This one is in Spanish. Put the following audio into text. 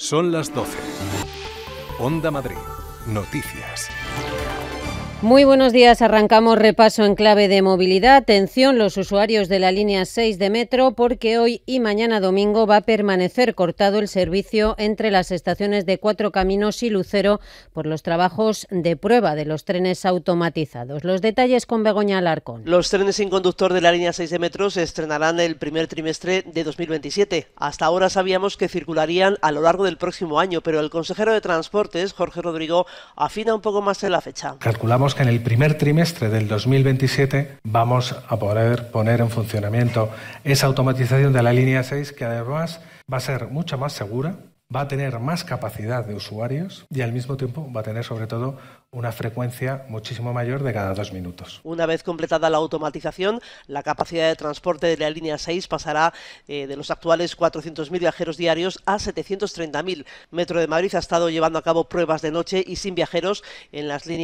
Son las 12. Onda Madrid. Noticias. Muy buenos días, arrancamos repaso en clave de movilidad. Atención los usuarios de la línea 6 de metro porque hoy y mañana domingo va a permanecer cortado el servicio entre las estaciones de Cuatro Caminos y Lucero por los trabajos de prueba de los trenes automatizados. Los detalles con Begoña Alarcón. Los trenes sin conductor de la línea 6 de metro se estrenarán el primer trimestre de 2027. Hasta ahora sabíamos que circularían a lo largo del próximo año, pero el consejero de Transportes, Jorge Rodrigo, afina un poco más en la fecha. Calculamos que en el primer trimestre del 2027 vamos a poder poner en funcionamiento esa automatización de la línea 6, que además va a ser mucho más segura, va a tener más capacidad de usuarios y al mismo tiempo va a tener sobre todo una frecuencia muchísimo mayor de cada 2 minutos. Una vez completada la automatización, la capacidad de transporte de la línea 6 pasará de los actuales 400.000 viajeros diarios a 730.000. Metro de Madrid ha estado llevando a cabo pruebas de noche y sin viajeros en las líneas